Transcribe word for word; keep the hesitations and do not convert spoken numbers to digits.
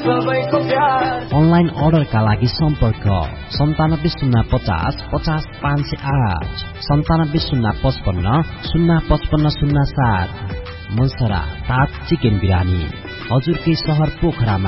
Online अर्डरका लागि सम्पर्क सन्तानब्बे शून्य पचास पचास पाँच सय आठ सन्तानब्बे शून्य पचपन्न शून्य पचपन्न शून्य सात। मनसरा ताज चिकन बिरानी हजुरकै सहर पोखरामा।